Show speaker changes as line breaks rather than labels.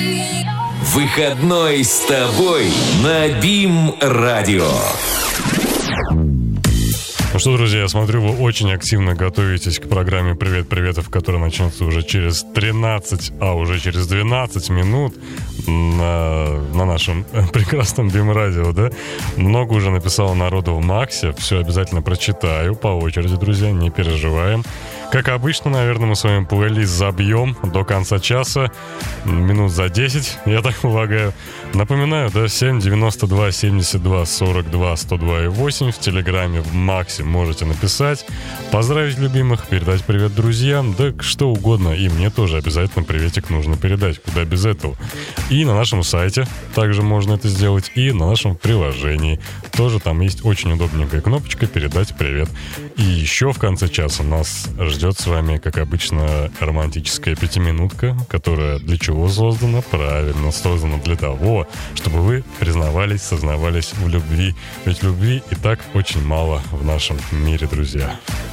Выходной с тобой на БИМ-радио.
Ну что, друзья, я смотрю, вы очень активно готовитесь к программе «Привет-приветов», которая начнется уже через 13, а уже через 12 минут на нашем прекрасном БИМ-радио, да? Много уже написало народу в Максе. Все обязательно прочитаю по очереди, друзья, не переживаем. Как обычно, наверное, мы с вами плейлист забьем до конца часа, минут за 10, я так полагаю. Напоминаю, да, 792 72 42 102 и 8 в Телеграме, в Максе можете написать, поздравить любимых, передать привет друзьям, да что угодно, и мне тоже обязательно приветик нужно передать, куда без этого. И на нашем сайте также можно это сделать, и на нашем приложении тоже там есть очень удобненькая кнопочка «Передать привет». И еще в конце часа нас ждет с вами, как обычно, романтическая пятиминутка, которая для чего создана? Правильно, создана для того, чтобы вы признавались, сознавались в любви. Ведь любви и так очень мало в нашем мире, друзья.